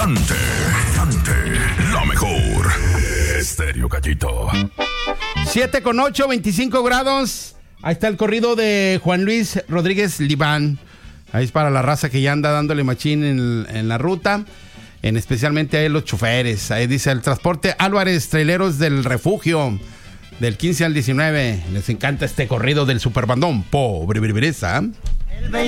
Cante, la mejor. Estéreo Gallito. 7:08, 25 grados. Ahí está el corrido de Juan Luis Rodríguez Libán. Ahí es para la raza que ya anda dándole machín en la ruta. Especialmente a los choferes. Ahí dice el transporte Álvarez, traileros del refugio. Del 15 al 19. Les encanta este corrido del superbandón. Pobre Bribreza.